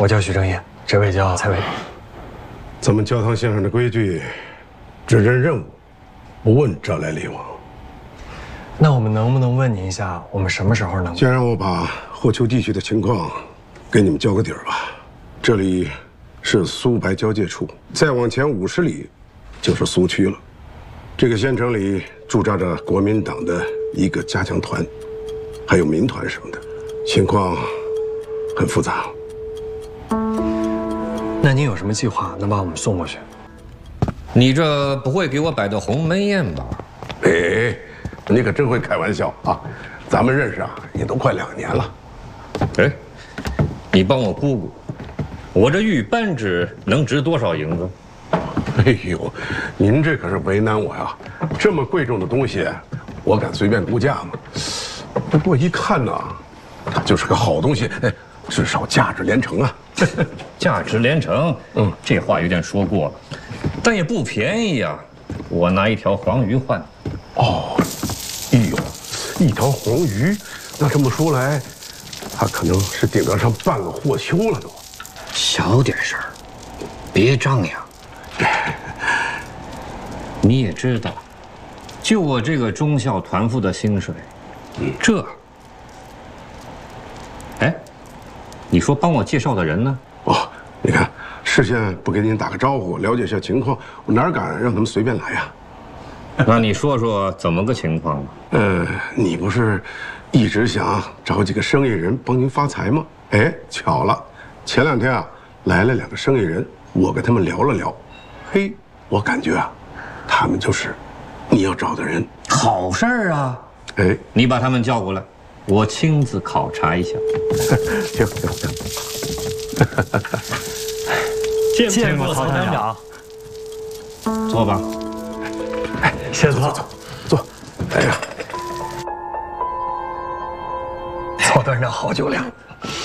我叫徐正业，这位叫蔡伟。 咱们教堂先生的规矩，只认任务，不问招来礼往。 那我们能不能问您一下，我们什么时候能？ 先让我把霍丘地区的情况给你们交个底儿吧。这里是苏白交界处，再往前50里就是苏区了。这个县城里驻扎着国民党的一个加强团，还有民团什么的，情况很复杂。 那您有什么计划能把我们送过去？ 你这不会给我摆的鸿门宴吧？ 哎，你可真会开玩笑啊！咱们认识啊，也都快2年了。 哎，你帮我估估，我这玉扳指能值多少银子？ 哎呦，您这可是为难我呀！这么贵重的东西，我敢随便估价吗？不过一看呢，它就是个好东西，哎，至少价值连城啊！ 价值连城，这话有点说过了，但也不便宜呀。我拿一条黄鱼换。 哦，哎呦，一条黄鱼，那这么说来，它可能是顶得上半个霍丘了都。 小点声，别张扬。你也知道，就我这个中校团副的薪水，哎，你说帮我介绍的人呢？ 哦，你看，事先不给您打个招呼，了解一下情况，我哪敢让他们随便来呀？ 那你说说怎么个情况？ 你不是一直想找几个生意人帮您发财吗？哎，巧了，前2天啊来了2个生意人，我跟他们聊了聊，嘿，我感觉啊，他们就是你要找的人。 好事儿啊！ 哎， 你把他们叫过来，我亲自考察一下。 行。 见过曹团长。 坐吧。 哎，先坐。 坐。哎呀， 曹团长好酒量。